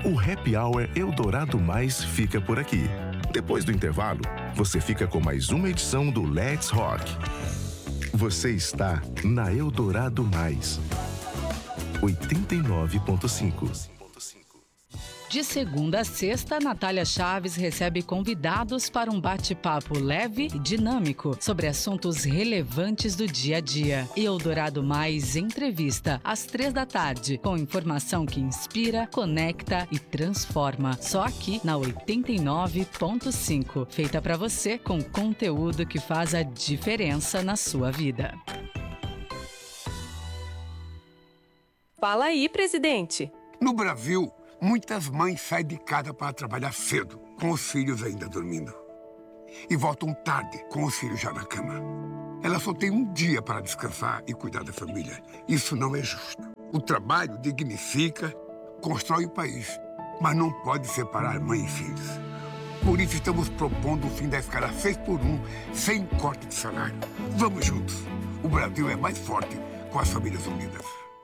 O Happy Hour Eldorado Mais fica por aqui. Depois do intervalo, você fica com mais uma edição do Let's Rock. Você está na Eldorado Mais 89.5. De segunda a sexta, Natália Chaves recebe convidados para um bate-papo leve e dinâmico sobre assuntos relevantes do dia a dia. Eldorado Mais Entrevista, às 3 da tarde, com informação que inspira, conecta e transforma. Só aqui na 89.5. Feita para você com conteúdo que faz a diferença na sua vida. Fala aí, presidente. No Brasil, muitas mães saem de casa para trabalhar cedo, com os filhos ainda dormindo. E voltam tarde, com os filhos já na cama. Elas só têm um dia para descansar e cuidar da família. Isso não é justo. O trabalho dignifica, constrói o país, mas não pode separar mãe e filhos. Por isso estamos propondo o fim da escala 6x1, sem corte de salário. Vamos juntos. O Brasil é mais forte com as famílias unidas.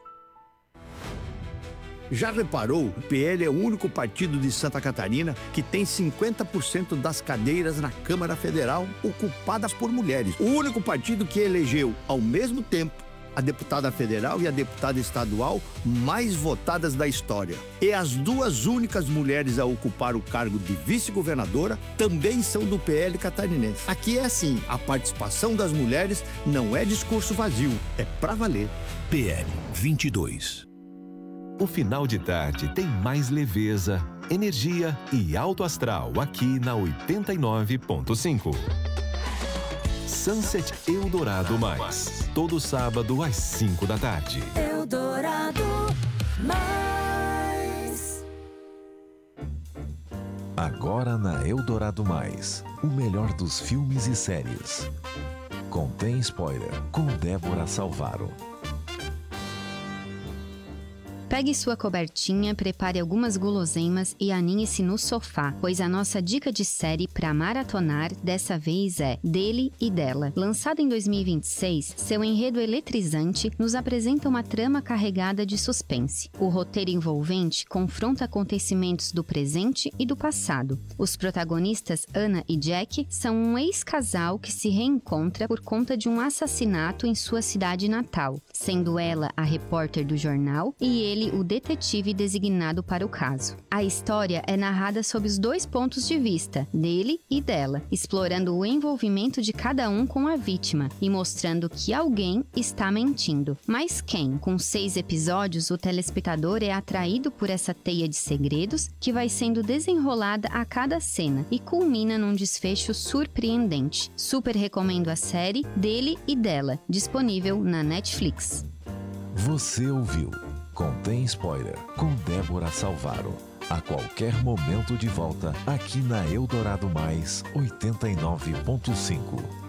Já reparou? O PL é o único partido de Santa Catarina que tem 50% das cadeiras na Câmara Federal ocupadas por mulheres. O único partido que elegeu, ao mesmo tempo, a deputada federal e a deputada estadual mais votadas da história. E as duas únicas mulheres a ocupar o cargo de vice-governadora também são do PL catarinense. Aqui é assim, a participação das mulheres não é discurso vazio, é pra valer. PL 22. O final de tarde tem mais leveza, energia e alto astral aqui na 89.5. Sunset Eldorado Mais. Todo sábado às 5 da tarde. Eldorado Mais. Agora na Eldorado Mais. O melhor dos filmes e séries. Contém spoiler com Débora Salvaro. Pegue sua cobertinha, prepare algumas guloseimas e aninhe-se no sofá, pois a nossa dica de série para maratonar dessa vez é Dele e Dela. Lançado em 2026, seu enredo eletrizante nos apresenta uma trama carregada de suspense. O roteiro envolvente confronta acontecimentos do presente e do passado. Os protagonistas, Ana e Jack, são um ex-casal que se reencontra por conta de um assassinato em sua cidade natal, sendo ela a repórter do jornal e ele o detetive designado para o caso. A história é narrada sob os dois pontos de vista, dele e dela, explorando o envolvimento de cada um com a vítima e mostrando que alguém está mentindo. Mas quem? Com 6 episódios, o telespectador é atraído por essa teia de segredos que vai sendo desenrolada a cada cena e culmina num desfecho surpreendente. Super recomendo a série Dele e Dela, disponível na Netflix. Você ouviu Contém Spoiler com Débora Salvaro. A qualquer momento de volta aqui na Eldorado Mais 89.5.